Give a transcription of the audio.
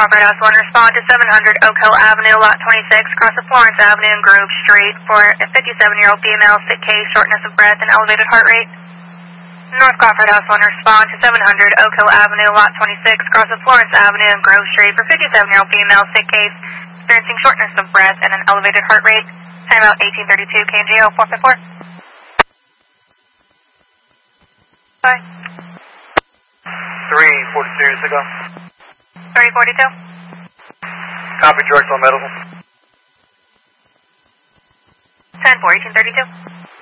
Crawford House 1, respond to 700 Oak Hill Avenue, Lot 26, across of Florence Avenue and Grove Street for a 57-year-old female, sick case, shortness of breath, and elevated heart rate. North Crawford House 1, respond to 700 Oak Hill Avenue, Lot 26, across of Florence Avenue and Grove Street for 57-year-old female, sick case, experiencing shortness of breath and an elevated heart rate. Timeout 1832, KNGO 454. Bye. 342 years ago. 3042. Copy, direct on medical. 10-4, 1832.